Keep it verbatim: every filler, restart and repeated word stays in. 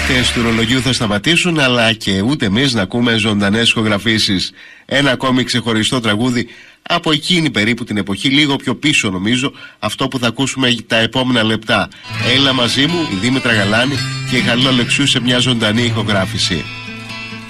δείκτες του ρολογιού θα σταματήσουν, αλλά και ούτε εμείς να ακούμε ζωντανές ηχογραφήσεις. Ένα ακόμη ξεχωριστό τραγούδι από εκείνη περίπου την εποχή, λίγο πιο πίσω νομίζω, αυτό που θα ακούσουμε τα επόμενα λεπτά. Έλα μαζί μου, η Δήμητρα Γαλάνη και η Χαλίλα Αλεξίου σε μια ζωντανή ηχογράφηση.